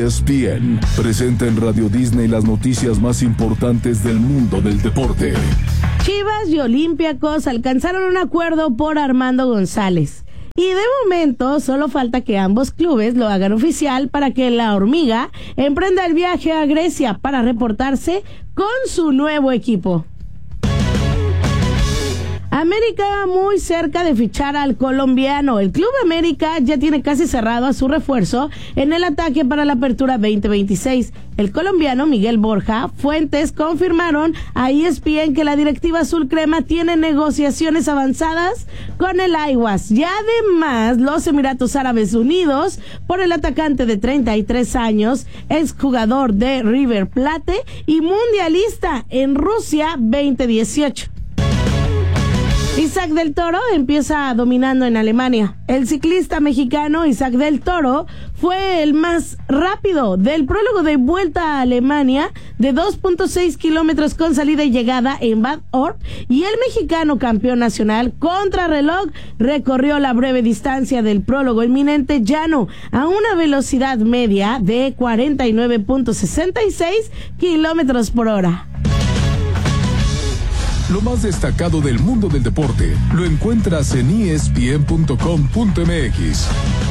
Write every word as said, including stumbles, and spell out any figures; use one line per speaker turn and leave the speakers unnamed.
S P N presenta en Radio Disney las noticias más importantes del mundo del deporte.
Chivas y Olympiacos alcanzaron un acuerdo por Armando González. Y de momento solo falta que ambos clubes lo hagan oficial para que la hormiga emprenda el viaje a Grecia para reportarse con su nuevo equipo. América muy cerca de fichar al colombiano. El Club América ya tiene casi cerrado a su refuerzo en el ataque para la apertura veinte veintiséis. El colombiano Miguel Borja. Fuentes confirmaron a E S P N que la directiva azul crema tiene negociaciones avanzadas con el Aiguas. Y además los Emiratos Árabes Unidos por el atacante de treinta y tres años, exjugador de River Plate y mundialista en Rusia veinte dieciocho. Isaac del Toro empieza dominando en Alemania. El ciclista mexicano Isaac del Toro fue el más rápido del prólogo de vuelta a Alemania de dos punto seis kilómetros con salida y llegada en Bad Orb, y el mexicano campeón nacional contrarreloj recorrió la breve distancia del prólogo inminente llano a una velocidad media de cuarenta y nueve punto sesenta y seis kilómetros por hora.
Lo más destacado del mundo del deporte lo encuentras en E S P N punto com punto M X.